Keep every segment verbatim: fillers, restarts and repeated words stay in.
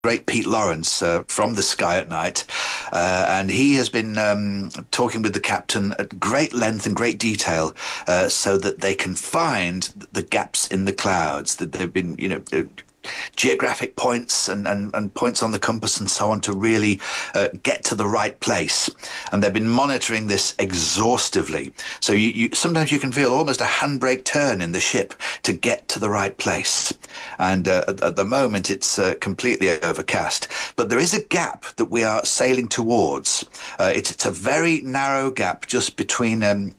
great Pete Lawrence uh, from The Sky at Night, uh, and he has been um, talking with the captain at great length and great detail, uh, so that they can find the gaps in the clouds. That they've been, you know, uh, geographic points and, and, and points on the compass and so on to really uh, get to the right place. And they've been monitoring this exhaustively. So you, you sometimes you can feel almost a handbrake turn in the ship to get to the right place. And uh, at, at the moment, it's uh, completely overcast. But there is a gap that we are sailing towards. Uh, it's, it's a very narrow gap just between... Um,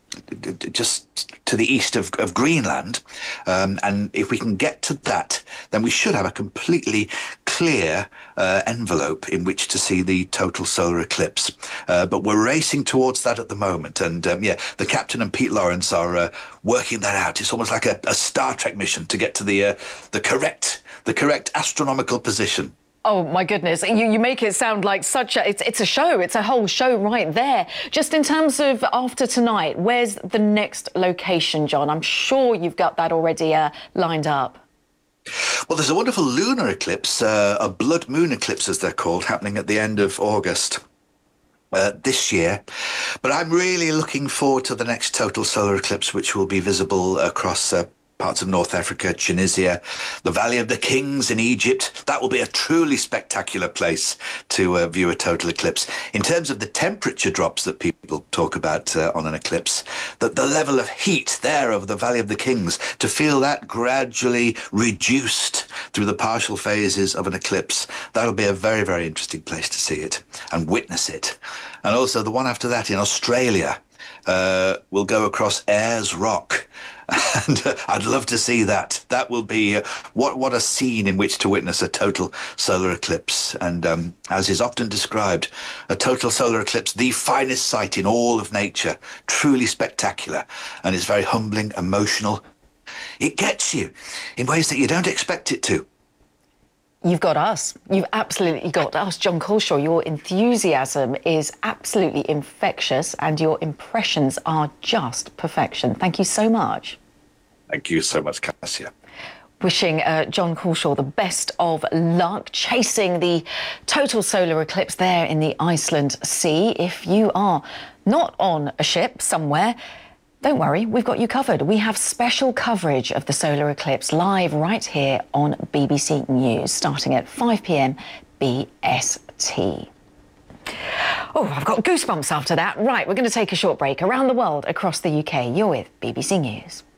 just to the east of, of Greenland, um, and if we can get to that, then we should have a completely clear uh, envelope in which to see the total solar eclipse. Uh, but we're racing towards that at the moment, and um, yeah, the captain and Pete Lawrence are uh, working that out. It's almost like a, a Star Trek mission to get to the uh, the correct the correct astronomical position. Oh, my goodness. You, you make it sound like such a... It's, it's a show. It's a whole show right there. Just in terms of after tonight, where's the next location, John? I'm sure you've got that already uh, lined up. Well, there's a wonderful lunar eclipse, uh, a blood moon eclipse, as they're called, happening at the end of August. Uh, this year, but I'm really looking forward to the next total solar eclipse, which will be visible across uh, parts of North Africa, Tunisia, the Valley of the Kings in Egypt. That will be a truly spectacular place to uh, view a total eclipse. In terms of the temperature drops that people talk about uh, on an eclipse, that the level of heat there over the Valley of the Kings, to feel that gradually reduced through the partial phases of an eclipse, that'll be a very, very interesting place to see it and witness it. And also the one after that in Australia uh, will go across Ayers Rock. And uh, I'd love to see that. That will be uh, what what a scene in which to witness a total solar eclipse. And um, as is often described, a total solar eclipse, the finest sight in all of nature, truly spectacular. And it's very humbling, emotional. It gets you in ways that you don't expect it to. You've got us. You've absolutely got us. Jon Culshaw, your enthusiasm is absolutely infectious and your impressions are just perfection. Thank you so much. Thank you so much, Cassia. Wishing uh, Jon Culshaw the best of luck chasing the total solar eclipse there in the Iceland Sea. If you are not on a ship somewhere, don't worry, we've got you covered. We have special coverage of the solar eclipse live right here on B B C News, starting at five p m B S T. Oh, I've got goosebumps after that. Right, we're going to take a short break. Around the world, across the U K, you're with B B C News.